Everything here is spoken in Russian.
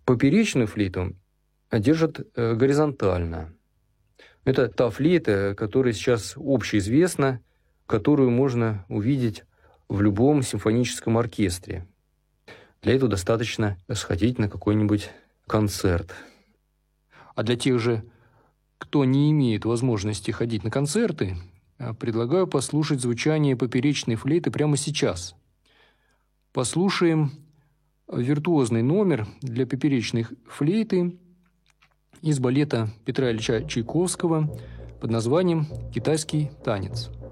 Поперечную флейту держат горизонтально. Это та флейта, которая сейчас общеизвестна, которую можно увидеть в любом симфоническом оркестре. Для этого достаточно сходить на какой-нибудь концерт. А для тех же, кто не имеет возможности ходить на концерты, предлагаю послушать звучание поперечной флейты прямо сейчас. Послушаем виртуозный номер для поперечной флейты из балета Петра Ильича Чайковского под названием «Китайский танец».